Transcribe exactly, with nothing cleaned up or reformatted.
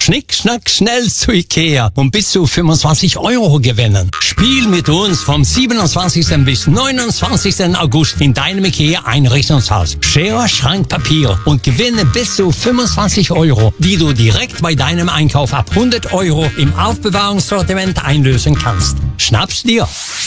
Schnick, schnack, schnell zu Ikea und bis zu fünfundzwanzig Euro gewinnen. Spiel mit uns vom siebenundzwanzigsten bis neunundzwanzigsten August in deinem Ikea Einrichtungshaus. Schere, Schrank, Papier und gewinne bis zu fünfundzwanzig Euro, die du direkt bei deinem Einkauf ab hundert Euro im Aufbewahrungssortiment einlösen kannst. Schnapp's dir!